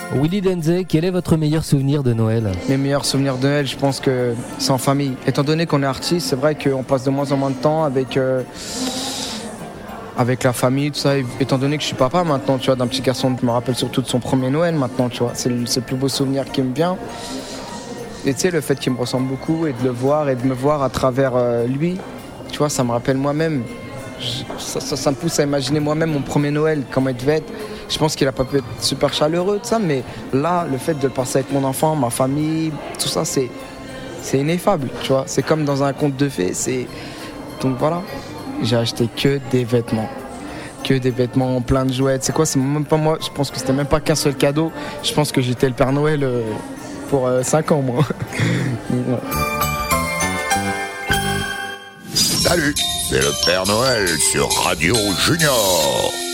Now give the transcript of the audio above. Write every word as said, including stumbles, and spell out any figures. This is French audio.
Willy Denzey, quel est votre meilleur souvenir de Noël ? Mes meilleurs souvenirs de Noël, je pense que c'est en famille. Étant donné qu'on est artiste, c'est vrai qu'on passe de moins en moins de temps avec, euh, avec la famille, tout ça. Étant donné que je suis papa maintenant, tu vois, d'un petit garçon, je me rappelle surtout de son premier Noël maintenant, tu vois. C'est le, c'est le plus beau souvenir qui me vient. Et tu sais, le fait qu'il me ressemble beaucoup et de le voir et de me voir à travers euh, lui, tu vois, ça me rappelle moi-même. Je, ça, ça, ça me pousse à imaginer moi-même mon premier Noël, comment il devait être. Je pense qu'il a pas pu être super chaleureux, tout ça, mais là, le fait de le passer avec mon enfant, ma famille, tout ça, c'est, c'est ineffable, tu vois. C'est comme dans un conte de fées, c'est... Donc voilà, j'ai acheté que des vêtements. Que des vêtements, plein de jouets. C'est quoi, c'est même pas moi, je pense que c'était même pas qu'un seul cadeau. Je pense que j'étais le Père Noël euh, pour euh, cinq ans, moi. Ouais. Salut, c'est le Père Noël sur Radio Junior.